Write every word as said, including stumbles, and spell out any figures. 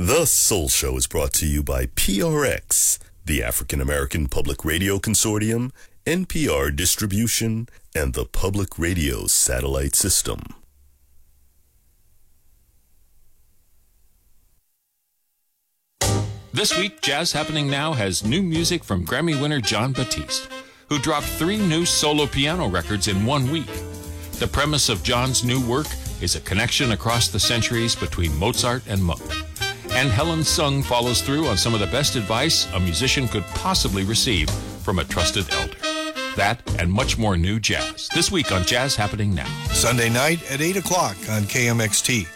The Soul Show is brought to you by P R X, the African American Public Radio Consortium, N P R Distribution, and the Public Radio Satellite System. This week, Jazz Happening Now has new music from Grammy winner Jon Batiste, who dropped three new solo piano records in one week. The premise of Jon's new work is a connection across the centuries between Mozart and Monk. And Helen Sung follows through on some of the best advice a musician could possibly receive from a trusted elder. That and much more new jazz this week on Jazz Happening Now. Sunday night at eight o'clock on K M X T.